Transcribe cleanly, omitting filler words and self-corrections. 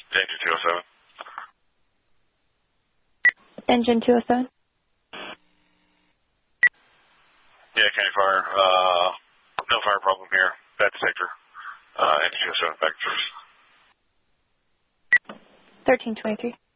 Engine 207. Engine 207. Yeah, County Fire. No fire problem here. Bad detector. Engine 207 back to service. 1323.